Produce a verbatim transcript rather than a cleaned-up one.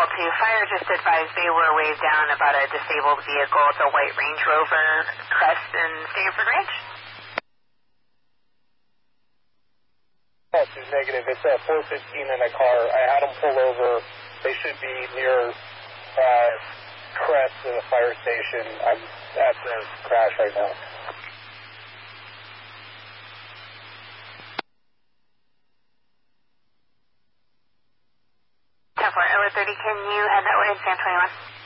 two. Fire just advised they were waved down about a disabled vehicle. It's a white Range Rover Crest in Stanford Ranch. This is negative. It's a four fifteen in a car. I had them pull over. They should be near uh, Crest in the fire station. I'm at the crash right now. ten four, over thirty, can you head that way in San twenty-one?